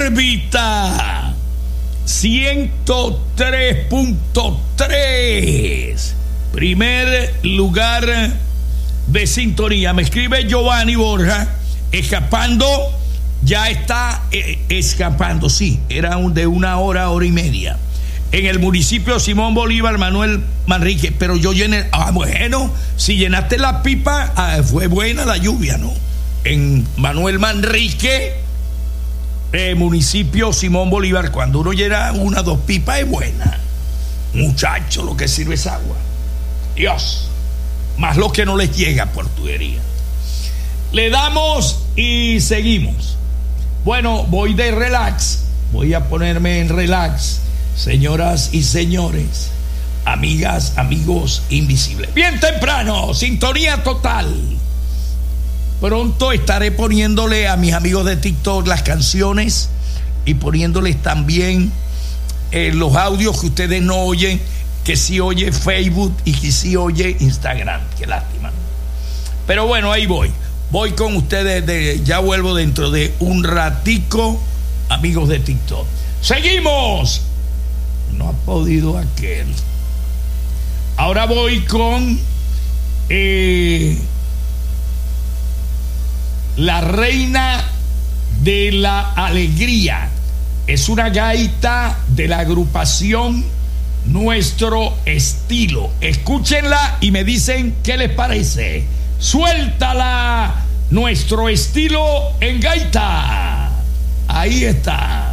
órbita 103.3. Primer lugar de sintonía. Me escribe Giovanni Borja, escapando, ya está escapando, sí, era de una hora y media. En el municipio Simón Bolívar, Manuel Manrique, pero yo llené, bueno, si llenaste la pipa, fue buena la lluvia, ¿no? En Manuel Manrique, municipio Simón Bolívar, cuando uno llena 1 o 2 pipas es buena. Muchacho, lo que sirve es agua. Dios, más lo que no les llega por tubería. Le damos y seguimos. Bueno, voy de relax, voy a ponerme en relax, señoras y señores, amigas, amigos invisibles. Bien temprano, sintonía total. Pronto estaré poniéndole a mis amigos de TikTok las canciones y poniéndoles también los audios que ustedes no oyen, que sí oye Facebook y que sí oye Instagram. Qué lástima. Pero bueno, ahí voy con ustedes, ya vuelvo dentro de un ratico, amigos de TikTok. Seguimos. No ha podido aquel. Ahora voy con la reina de la alegría. Es una gaita de la agrupación Nuestro Estilo. Escúchenla y me dicen qué les parece. Suéltala, Nuestro Estilo en gaita. Ahí está.